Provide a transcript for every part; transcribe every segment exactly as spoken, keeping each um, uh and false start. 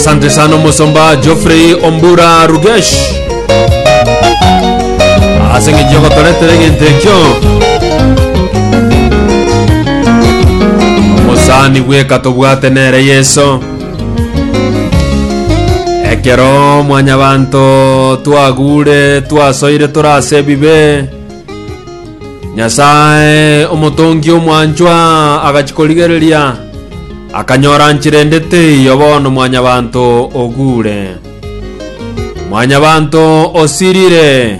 Asante sana Musomba Geoffrey Ombura Rugesh. Asenge jogo toletere gentekyo. Musani weka tobwate nere Yeso. Ekero mwanyabanto twagure twasoire turase bibe. Nyasaye omotongi omwanjwa agachikoligereria akanyora nchirendete yobono mwanyabanto ogure. Mwanyabanto osirire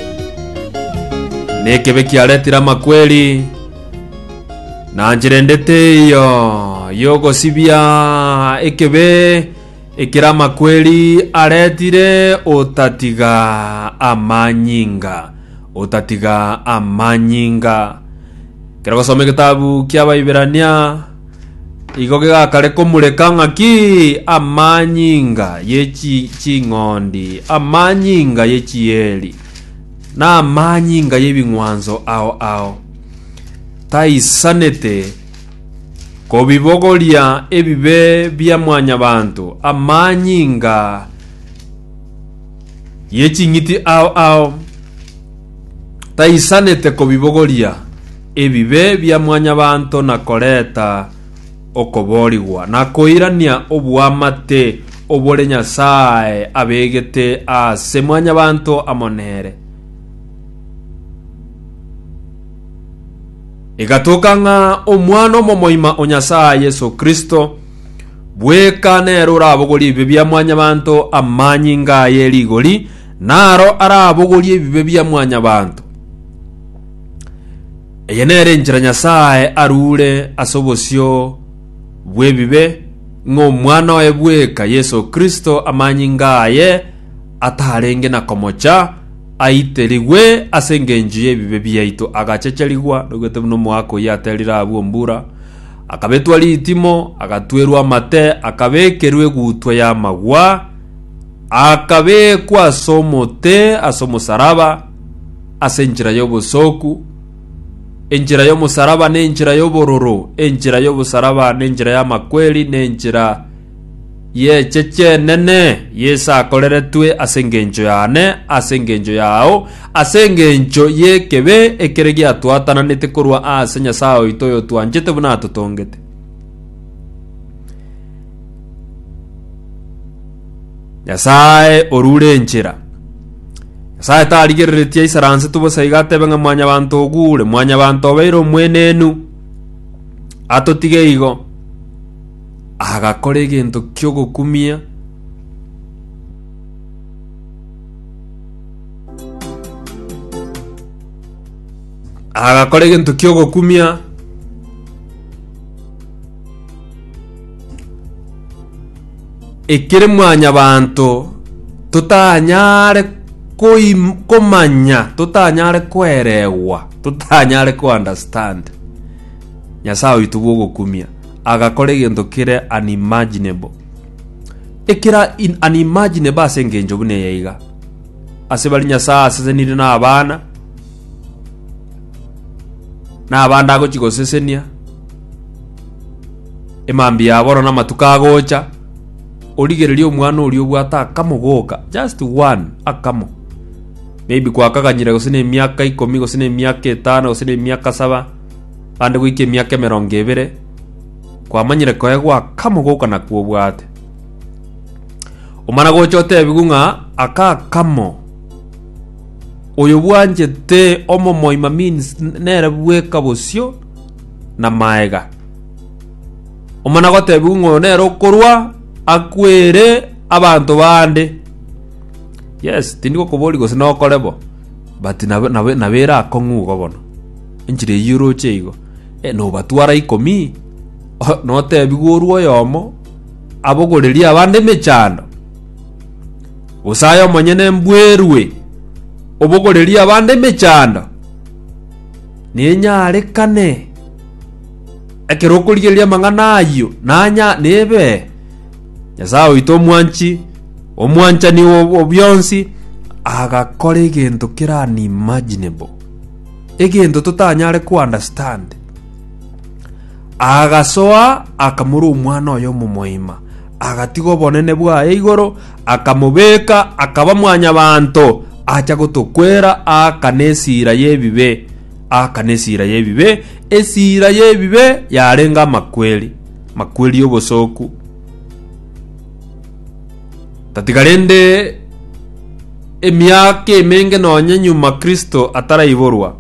nekebe kialetira makweli na nchirendete yo yogo sibia ekebe ekira makweli aretire otatiga amanyinga otatiga amanyinga. Kero gosome kitabu kia Baiberania igoge gakare komureka ngaki amanyinga yechi chingondi amanyinga yechieli na amanyinga yebingwanzo ao ao taisanete kobibogolia ebibe bya mwanyabantu amanyinga yechingiti ao ao taisanete kobibogolia ebibe bya mwanyabantu na koleta okoborigwa na koirania obwamate obore Nyasaye abegete ase mwanyabantu amonere. Igatokanga omwana omomoima onyasaye Yesu Kristo bweka nero rabogoli ibe bya mwanyabantu amanyinga yeligoli naro arabogoli ibe bya mwanyabantu eyenere njira Nyasaye arure asobosyo bwebibe ngo mwana we bweka Yesu Kristo amanyinga ye atarenge na komocha aiterigwe asengenjiye bibe byaitu agacecerigwa nogete muno mwako yaterira abuombura akabetwa litimo agatwerwa mate akabekerwe gutwe ya magwa akabekwa somote asomusaraba asenjira yobosoku enjira yo musaraba nenjira yo bororo enjira yo busaraba nenjira ya makweli nenjira ye cheche nene yesa akoleretwe asengenjo yane asengenjo yao asengenjo ye kebe ekeregi atwatana nete korwa asenya sao itoyo twanjete buna tutongete. Nyasaye orure enjira Nyasaye tarigereretie isaranse tubosaiga benga mwanyabantu ogure mwanyabantu obeiro mwenenu atotige igo agakora egento kyo gokumia agakora egento kyo gokumia ekere mwanyabantu tutanyare komanya tutanyare kwerewa tutanyare ko understand Nyasaye itugo gokumia agakora egento kire unimaginable ekira in unimaginable asengenjo bune yaiga asebali Nyasaye asezenire na abana na abanda go chigosesenia emambi yaboro na matuka gocha origererio omwana ori obwata kamugoka just one akamo maybe kwa kaganyira gosene miaka ikomi gosene miaka etano gosene miaka saba ande gwike miaka mirongo ibere kwa manyire koegwa kamugoka na kuobwate omana gochote bigunga aka kamo oyo bwanje te omo moima means nere bweka bosio na maega omana gote bigunga nere okorwa akwere abantu bande yes tindiko koboli gose no korebo but na na nabera akongugo bono injire yuro cheigo e no batwara ikomi no te bigurwo yomo abogoreria abande mechando usayo monyene mbwerwe obogoreria abande mechando ni nyare kane ekerokurigeria mangana ayo nanya nebe Nyasaye ito mwanchi omwancha ni obyonsi agakora egento kira unimaginable egento tutanyare ku understand agasoa akamuru omwana oyo mumoima agatigo bonene bwaye igoro akamubeka akaba mwanya bantu acha gutukwera akanesira yebibe akanesira yebibe esira yebibe yarenga makweli makweli yobosoku tatigarende emyaka emenge nonye nyuma Kristo atarayiborwa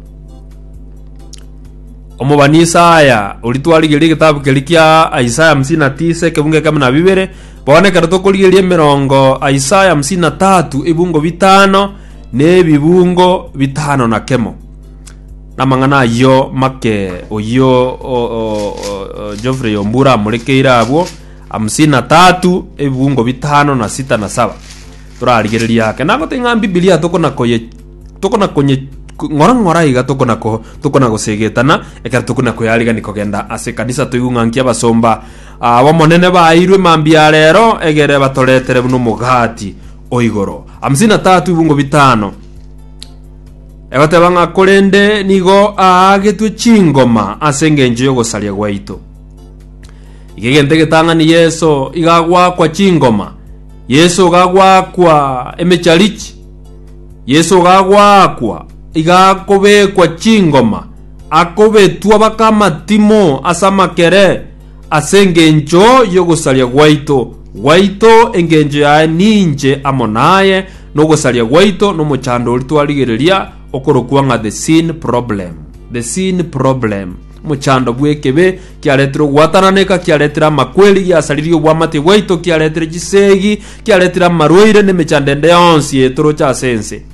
omubani Isaya ulitwarigeria gitabu kelikia Isaya hamsini na tisa kebunge kama na bibere bone karato kurigeria mirongo Isaya hamsini na tatu ibungo bitano ne bibungo bitano na kemo namangana yo make oyo Geoffrey Ombura murekeira abo hamsini na tatu ibungo bitano na sita na saba turarigeria yake nago tenga Biblia tokona koye tokona konye ngora ngora iga tokona ko tokona gosegetana ekara tokona ko yariga nikogenda ase kanisa tuigungankia basomba abo monene bairwe mambia rero egere batoretere buno mugati oigoro hamsini na tatu ibungo bitano ebate banga korende nigo agetwe chingoma asengenje yo gosalia gwaito igegente getanga ni Yesu igagwa kwa chingoma Yesu gagwa kwa emechalichi Yesu gagwa kwa igakobe kwa chingoma akobe tuwa bakama timo asamakere asengenjo yo gosalia gwaito gwaito engenje ya ninje amonaye no gosalia gwaito no mochando litwarigereria okorokuanga the sin problem the sin problem mochando bwekebe kialetro gwatananeka kialetera makweli ya salirio bwamate gwaito kialetera gisegi kialetera marwaire ne mechandende yonsi etoro cha sense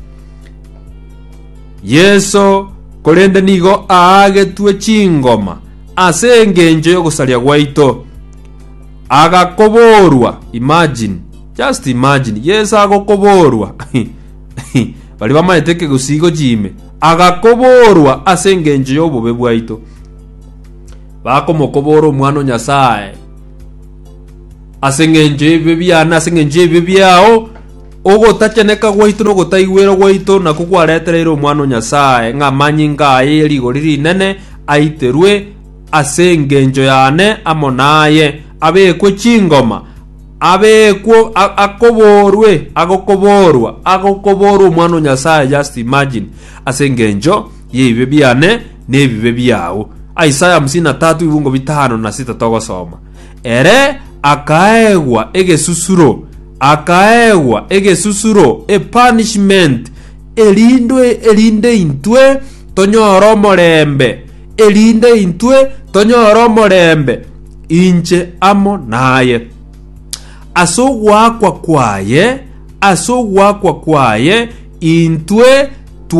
Yesu kolende nigo agetwe chingoma asengenje yo gosalia gwaito agakoborwa imagine just imagine Yesu agokoborwa bali bamaeteke gusigo jime agakoborwa asengenje yo bobe bwaito bakomokoboro mwana Nyasaye asengenje bebiana asengenje bebiao ogo tacheneka gwaito no gotaigwero gwaito na kugwareterero mwana Nyasaye ngamanyi ngaye eligo riri nene aiterwe asengenjo yane amonaye abekwe chingoma abekwo akoborwe agokoborwa agokoborwa mwana Nyasaye just imagine asengenjo yibe biane nebibe byao Isaya hamsini na tatu ibungo bitano na sita togosoma ere akaegwa egesusuro akaegwa egesusuro e punishment elindwe elinde intwe tonyoro morembe elinde intwe tonyoro morembe inche amo naye asogwakwa kwaye asogwakwa kwaye intwe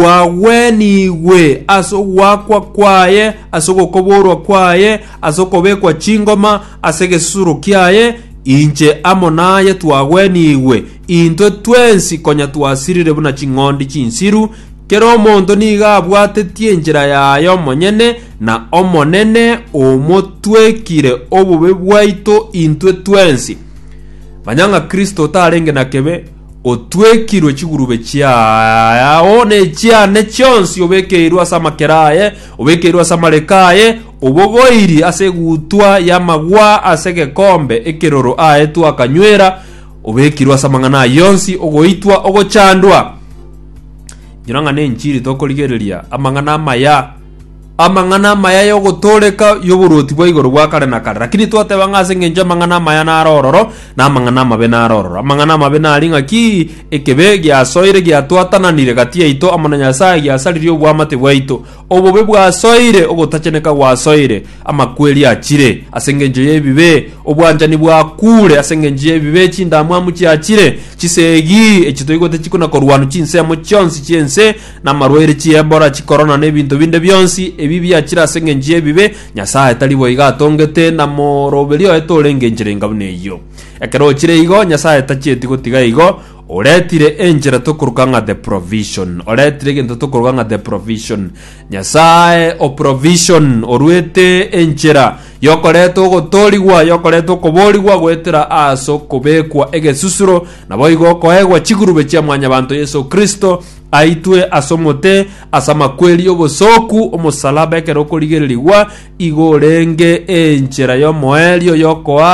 twaweniwe asogwakwa kwaye asogokoborwa kwaye asokobekwa chingoma asegesuro kyaye inche amonaye twaweniwe intwe twensi konya twasirire buna chingondi chinsiru kero mondo niga abwatetie njira yayo monyene na omonene omotwekire obube bwaito intwe twensi banyanga Kristo tarenge na kebe otwekirwe chigurube chia one chia ne chonsi obekeirwa samakeraye obekeirwa samarekaye obogoiri asegutwa yamagwa asegekombe ekiroro aetu akanywera obekirwa samangana yonsi ogoitwa ogochandwa jiranga ne nchiri tokoligereria amangana maya amangana maya yo gotoleka yoburuti bwa igoro bwa kare na kare lakini twate bangase ngenja amangana maya na rororo na amangana mabe na rororo amangana mabe na ringa ki ekebe gya soire gya twatananire gatia ito amana Nyasaye gya salirio bwa mate bwaito obobe bwa soire ogotacheneka bwa soire amakweli achire asengenje yebibe obwanjani bwa kure asengenje yebibe chindamwa muchi achire chisegi echitoigote chikona korwanu chinse mu chonsi chense na marwaire chiembora chikorona ne bintu binde byonsi ebibi achira asengenje bibe Nyasaye talibo igatongete na moroberio etorengenjire ngabune yo ekero chire igo Nyasaye tachieti gotiga igo oretire enjera tokurukanga the provision oretire gento tokurukanga the provision Nyasaye o provision oruete enjera yokoreto gotorigwa yokoreto koborigwa gwetera aso kobekwa egesusuro nabo igo koegwa chigurube chia mwanya bantu Yesu Kristo aitwe asomote asamakweli obosoku omusalaba ekero korigererigwa igorenge enchera yo moelio yokoa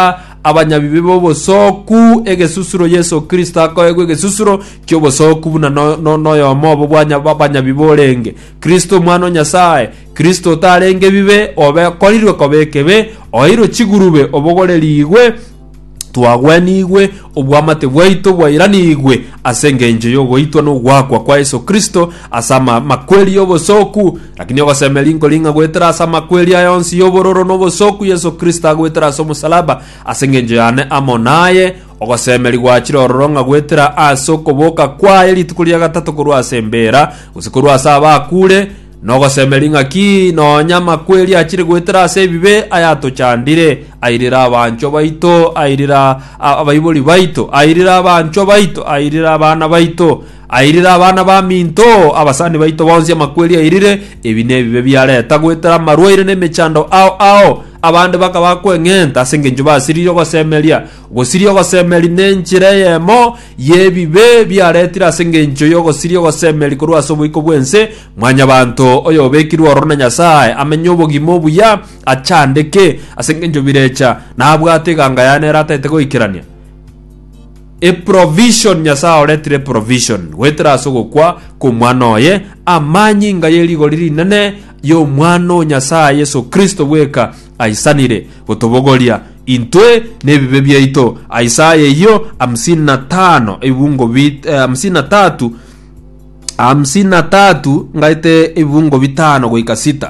abanyabibi bobosoku egesusuro Yesu Kristo akoegwe egesusuro kyobosoku buna no no, no yomo bwanya babanyabibi olenge Kristo mwana Nyasaye Kristo tarenge bibe obe korirwe kobekebe oiro chigurube obogoreligwe twagwenigwe obwamate bwaito bwairanigwe asengenje yogoitwa no gwakwa kwa Yesu Kristo asama makweli yobosoku lakini ogosemelingo linga gwetera asama kweli ayonsi yobororo no bosoku Yesu Kristo agwetera so musalaba asengenje ane amonaye ogosemeli gwachiro roronga gwetera asoko boka kwa eli tukulia gatatu kurwa asembera usikurwa saba kule nogo semelinga ki no nyama kweli achire gwetera sebibe ayato chandire airira abancho baito airira abayiboli baito airira abancho baito airira abana baito airira abana ba minto abasani baito bonzi makweli airire ebine bibe byareta gwetera marwaire ne mechando ao ao abande baka bakwengenta asengenjo basiriyo gosemelia gosiriyo gosemeli nenchire yemo yebibe byaretira asengenjo yo gosiriyo gosemeli kurwa sobuiko bwense mwanya bantu oyo bekirwa rona Nyasaye amenyobo gimobuya achandeke asengenjo birecha nabwate ganga yane ratete goikirania e provision Nyasaye oretire provision wetira sogo kwa ku mwana oye amanyi ngayeli goliri nene yo mwana Nyasaye Yesu Kristo weka aisanire botobogolia intwe nebibe byaito Isaya iyo hamsini na tano ibungo bit eh, hamsini na tatu hamsini na tatu ngaite ibungo bitano goika sita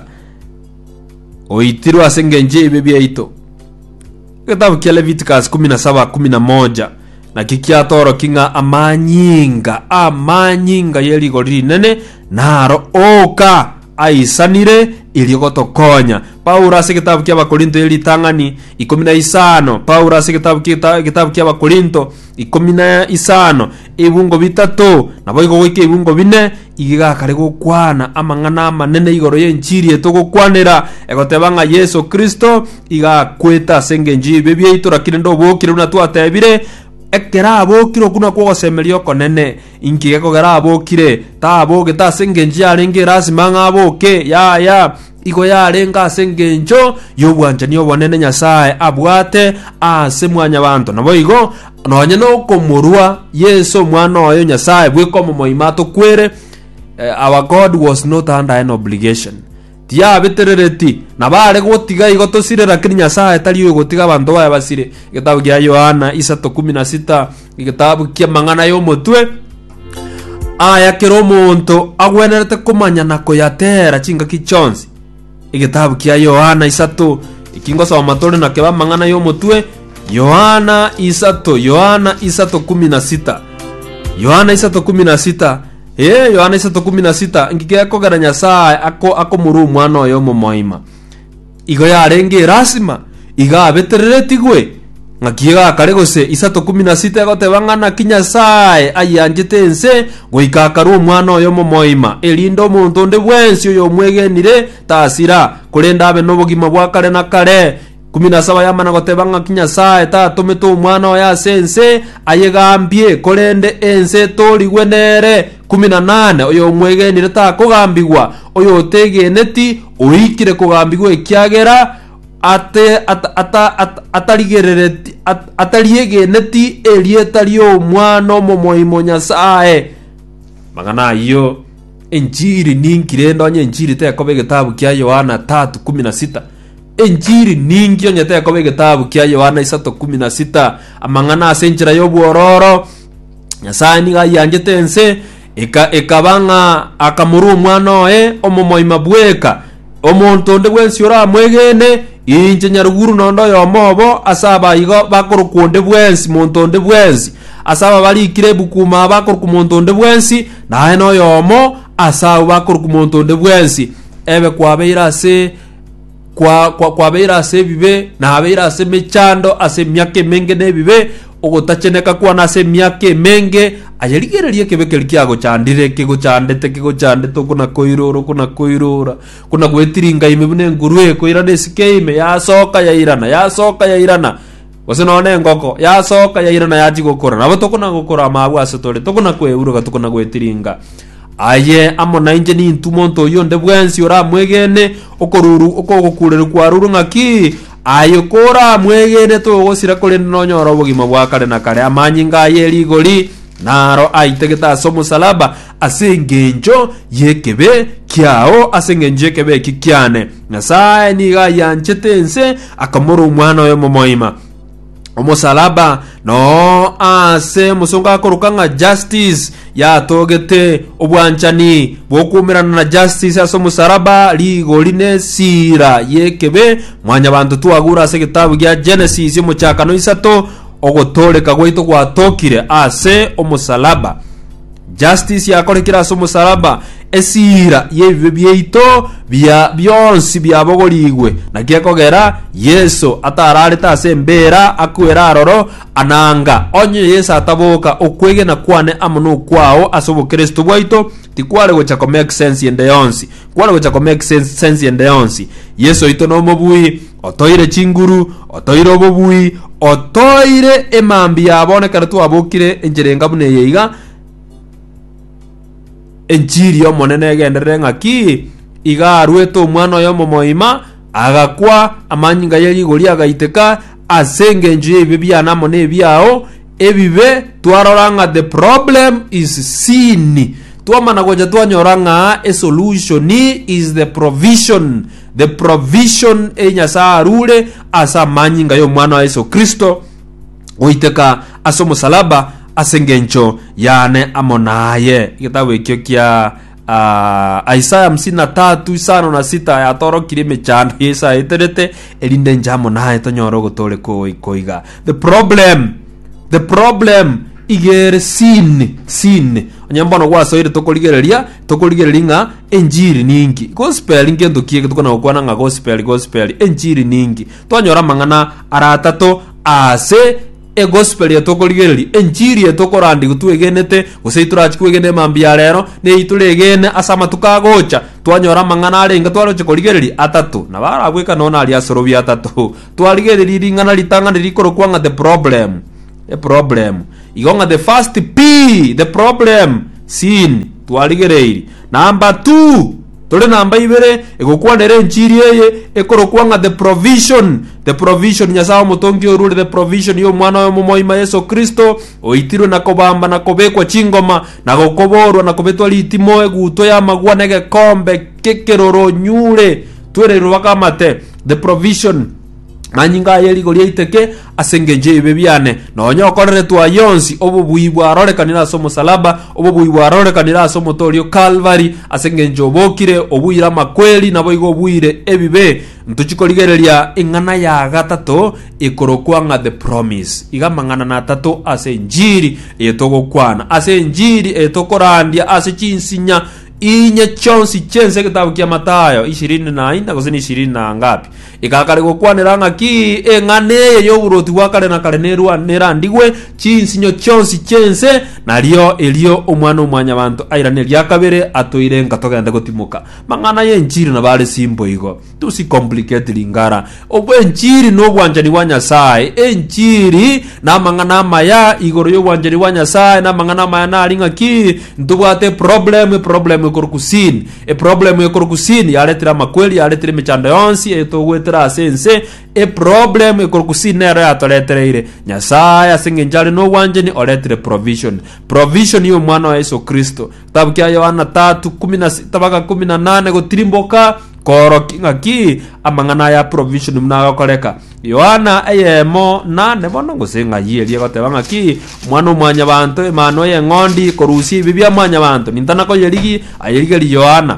oitirwa asengenje ibe byaito kitabu kya Leviticus kumi na saba kumi na moja na kikia toro kinga amanyinga amanyinga yeli goriri nene naro oka aisanire iliyogotokonya Paulo ase kitabu kya Bakorinto yeli tangani ikumi na isano Paulo ase kitabu kita kitabu kya Bakorinto ikumi na isano ibungo bitatu nabo igogike ibungo bine igiga kare gukwana amangana manene igoro yenchiri etogokwanira egotebanga Yesu Kristo iga kweta sengenji bebye itora kirendo bokire unatwatebire ekera abokiro kuna kwa semelio konene inki ekogera abokire ta aboge ta sengenji arenge rasimanga aboke ya ya igo ya renga sengenjo yobwanja niyo bonene Nyasaye abwate ase mwanya bantu nabo igo nonye no komurwa Yesu mwana oyo Nyasaye bweko moimato kwere uh, our God was not under an obligation tia beterereti nabare gotiga igoto sire rakini Nyasaye tali gotiga bantu baya basire gitabu gya Yohana isato kumi na sita gitabu kya mangana yo motwe aya kero muntu agwenerete kumanya nako yatera chinga kichonzi igitabu kya Yohana isato ikingo sa matore na keba mangana yo motwe Yohana isato Yohana isato kumi na sita Yohana isato kumi na sita eh Yohana isato kumi na sita ngike ko gara Nyasaye ako ako muru mwana oyo momoima igo yarenge rasima iga beterereti gwe ngakiga karegose isato kumi na sita gote bangana kinyasaye ayanjete ense goika karu mwana oyo momoima elindo muntu nde bwensi oyo mwegenire tasira kurenda abe nobogima bwa kare na kare kumi na saba yamana gote banga kinyasaye ta tometo mwana oya sense ayegambie korende ense tori gwenere kumi na nane oyo mwegenire ta kugambigwa oyo tegeneti oikire kugambigwa ikyagera ate ata ata ataligerereti ataliyegeneti elietario mwana momoimo Nyasaye magana iyo enjiri ninkirendo anye enjiri te yakobe gitabu kya Yohana tatu kumi na sita enjiri ningi onye te yakobe gitabu kya Yohana isato kumi na sita amangana asenjira yobuororo Nyasaye niga yanjete ense eka ekabanga akamuru mwana oe omomoima bweka omuntu nde bwensi ora mwegene inje nyaruguru nondo yomobo asaba igo bakuru kunde bwensi muntu nde bwensi asaba bali kirebu kuma bakuru kumuntu nde bwensi nae no yomo asaba bakuru kumuntu nde bwensi ebe kwabeira se kwa kwa kwabeira se bibe na abeira se mechando ase myake menge ne bibe ogotacheneka kwa na se myake menge ayerigererie kebekeri kyago chandire kego chandete kego chandete kuna koiroro kuna koirora kuna gwetiringa imebune ngurwe koira desikeime ya soka ya irana ya soka ya irana wasenone ngoko ya soka ya irana yaji gukora nabo tokuna gukora mabu asotore tokuna kweuruga tokuna gwetiringa aye amona inje ni ntumonto yo nde bwensi ora mwegene okoruru okogokurere kwa ruru ngaki ayukura mwegene tugusira kuri nonyora obugima bwa kare na kare amanyinga yerigori naro aitegeta asomo salaba asengenjo yekebe kiao asengenje kebe kikiane nasaye niga yanchetense akamuru umwana we momoima omusalaba no ase musonga korukanga justice ya togete obwanchani bokumirana na justice aso musalaba ligoline sira yekebe mwanya bantu tuagura ase kitabu gya Genesis mu cyakano isato ogotoleka gwaito gwatokire ase omusalaba justice yakorekira ase omusalaba esira yebibe byeito bya byonsi byabogoligwe nagiekogera Yesu atarari tase mbera akwera aroro ananga onye Yesu ataboka okwege na kwane amuno kwao asobo Kristo bwaito tikwale gocha ko make sense yende yonsi kwale gocha ko make sense sense yende yonsi Yesu ito no mobui otoire chinguru otoire obobui otoire emambi yabone karatu abokire enjerenga bune yeiga enjiri yo monene gendere ngaki iga rueto mwana yo momoima agakwa amanyinga yeli goli agaiteka asenge nje ibibya namo ne byao ebibe twaroranga the problem is sin twamana goja twanyoranga a solution is the provision the provision enya sa rule asa manyinga yo mwana wa Yesu Kristo oiteka aso musalaba asengencho yane amonaye kitabu ekyo kya uh, Isaiah hamsini na tatu isano na sita ya toro kirime chano Isaiah eterete elinde njamo naye tonyoro gotole ko ikoiga the problem the problem igere sin sin onyambono gwaso ire tokoligereria tokoligereria enjiri ningi gospel ngendo kiye tukona okwana nga gospel gospel enjiri ningi tonyora mangana aratato ase e gospel ya tokoligereri enjiri ya tokorandi gutuegenete guseiturach kwegene mambia rero ne itulegene asama tukagocha twanyora mangana arenga twaroche koligereri atatu na bara gweka nona ali asorobia atatu twaligereri ringana litangana likoro kwanga the problem a problem igonga the first P the problem sin twaligereri number two tole namba ibere egokwanere enjiri eye ekorokwanga the provision the provision nyasawo mutongi orule the provision yo mwana wa momoima Yesu Kristo oitiro nakobamba nakobekwa chingoma nagokoborwa nakobetwa litimo eguto ya magwa nege kombe kekeroro nyure twere rubakamate the provision manyinga yeli golia iteke asengenje bebiane no nyokorere twa yonsi obubuibwa arorekanira somo salaba obubuibwa arorekanira somo torio Calvary asengenje obokire obuira makweli nabo igobuire ebibe ntuchikoligereria ingana ya gatatu ikorokwanga the promise igamangana na tatu ase njiri etogokwana ase njiri etokorandia ase chinsinya inye chonsi chense kitabu kia Matayo ishirini na nne kusini ishirini na ngapi ikakare gokwanira ngaki engane yo uroti wakare na kare nerwa nerandigwe chinsinyo chonsi chense nalio elio omwana omwanya bantu airane lya kabere atoire ngatogenda gotimuka mangana ye njiri na bale simbo igo tusi complicate lingara obwe njiri no bwanjani wa Nyasaye enjiri na mangana maya igoro yo bwanjani wa Nyasaye na mangana maya na alinga ki ndubate problem problem korkusin e problem e korkusin yaletira makweli yaletira michando yonsi etogwetera sense e problem e korkusin nere atoletereire Nyasaye asengenjali no wanjeni oletere provision provision yo mwana wa Yesu Kristo kitabu kya Yohana tatu kumi na sita mpaka kumi na nane gotirimboka koro kingaki amangana ya provision mnagakoreka Yohana ayemo nane bono gusenga yeli gotebanga ki mwana omwanya bantu emano ye ngondi korusi bibya mwanya bantu nintana ko yeligi ayeli Yohana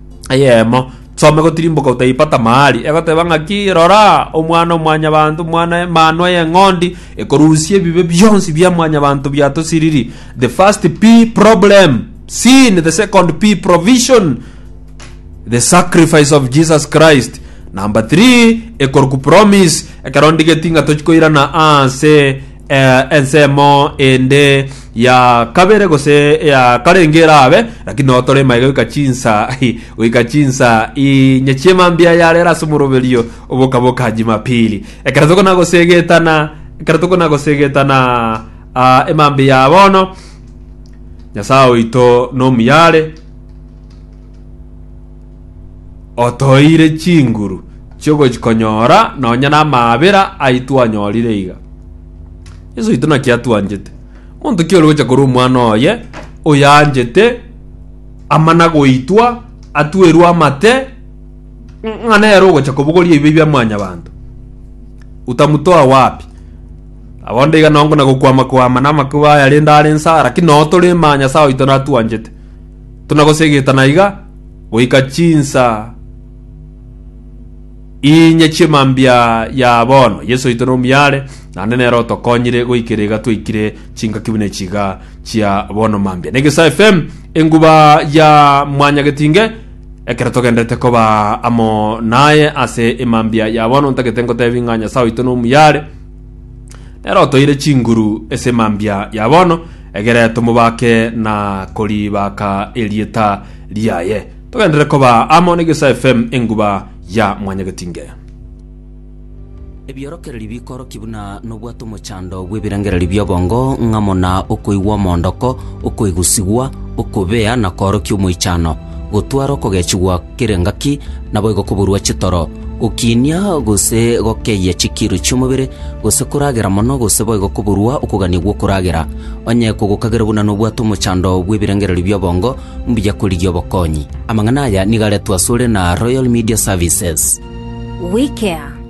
ayemo some gotirimboka utaipata mahali egotebanga ki rora omwana omwanya bantu mwana emano ye ngondi ekorusi bibe byonsi bya mwanya bantu byato siriri the first P problem sin the second P provision the sacrifice of Jesus Christ number three ekorku promise ekarondige tinga tochikoira na anse eh, ensemo ende ya kabere gose ya karengera abe lakini otore maiga kachinsa wikachinsa i nyechema mbia yale rasumurovelio obokaboka Jumapili ekaratoko na gosegetana ekaratoko na gosegetana uh, emambi ya bono nyasao ito no miyale otoire chinguru chogo chikonyora nonya na mabera aitwa nyorire iga Yesu ituna kiatwanjete muntu kioro gocha kuru mwana oye oyanjete amana goitwa atwerwa amate ngana ero gocha kubugoria ibibya mwanya bantu utamutoa wapi abonde iga nongo na gukwama kwa mana makuwa ya lenda lensa lakini no tole manya sawa itona tuanjete tunagosegeta na iga goika chinsa inye chimambia ya bono Yesu itono myale na nene roto konyire goikirega twikire chinga kibune chiga chia bono mambia Negesa F M enguba ya mwanya getinge ekera togendete koba amo naye ase imambia ya bono ntagetengo tebinganya sawa itono myale nero toire chinguru ese mambia ya bono egere tumubake na kolibaka elieta liaye togendere koba amo Negesa F M enguba ya mwanya getinge ebiorokereri bikoro kibuna nobwato mochando bwebirangereri byobongo ngamona okoigwa mondoko okoigusigwa okobea na koro ky'omoichano gotwaro kogechigwa kirengaki nabo igokoburwa chitoro ukinia gose gokeye chikiru cy'umubire gose kuragera mono gose boy gokuburwa ukuganirwa kuragera onye kugukagera buna nobwato mochando bwebirangereri byobongo mbija kuligyo bokonyi amangana aya nigale twasure na Royal Media Services. We care.